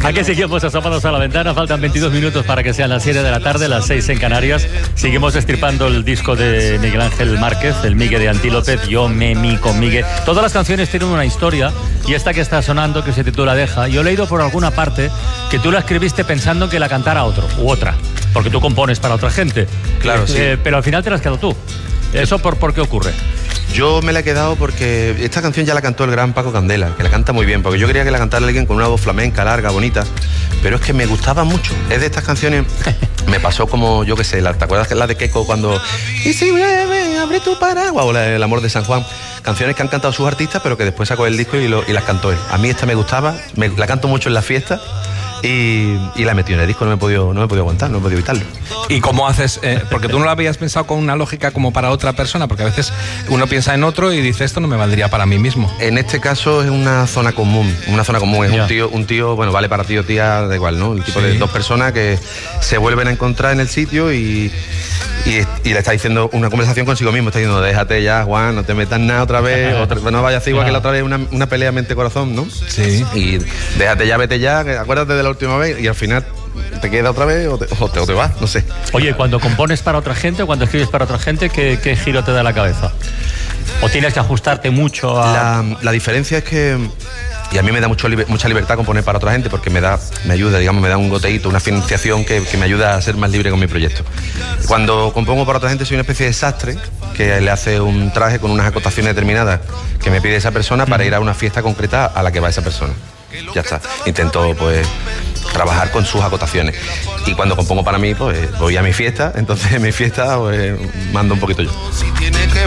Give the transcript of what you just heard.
Aquí seguimos asomados a la ventana, faltan 22 minutos para que sean las 7 de la tarde, las 6 en Canarias. Seguimos destripando el disco de Miguel Ángel Márquez, el Migue de Antílope, Yo me mi con Migue. Todas las canciones tienen una historia y esta que está sonando, que se titula Deja, yo he leído por alguna parte que tú la escribiste pensando que la cantara otro u otra, porque tú compones para otra gente. Claro, sí. Pero al final te la has quedado tú. ¿Eso por qué ocurre? Yo me la he quedado porque esta canción ya la cantó el gran Paco Candela, que la canta muy bien, porque yo quería que la cantara alguien con una voz flamenca, larga, bonita, pero es que me gustaba mucho. Es de estas canciones, me pasó como, yo qué sé, ¿te acuerdas que es la de Keiko cuando y si llueve, abre tu paraguas? O El amor de San Juan. Canciones que han cantado sus artistas, pero que después sacó el disco y las cantó él. A mí esta me gustaba, la canto mucho en las fiestas. Y la he metido en el disco, no me he podido aguantar, no he podido evitarlo. ¿Y cómo haces? Porque tú no lo habías pensado con una lógica como para otra persona, porque a veces uno piensa en otro y dice, esto no me valdría para mí mismo. En este caso es una zona común, es yeah. un tío, bueno, vale para tío o tía, da igual, ¿no? El tipo de dos personas que se vuelven a encontrar en el sitio y le está diciendo una conversación consigo mismo, está diciendo, déjate ya, Juan, no te metas nada otra vez, no vayas a hacer igual que la otra vez, una pelea mente-corazón, ¿no? Sí. Y déjate ya, vete ya, acuérdate de la última vez, y al final te queda otra vez o te vas, no sé. Oye, cuando compones para otra gente o cuando escribes para otra gente, ¿qué giro te da la cabeza? ¿O tienes que ajustarte mucho a...? La diferencia es que... Y a mí me da mucha libertad componer para otra gente porque me ayuda, digamos, me da un goteíto, una financiación que me ayuda a ser más libre con mi proyecto. Cuando compongo para otra gente soy una especie de sastre que le hace un traje con unas acotaciones determinadas que me pide esa persona para ir a una fiesta concreta a la que va esa persona. Ya está. Intento, pues, trabajar con sus acotaciones. Y cuando compongo para mí, pues, voy a mi fiesta, entonces en mi fiesta, pues, mando un poquito yo.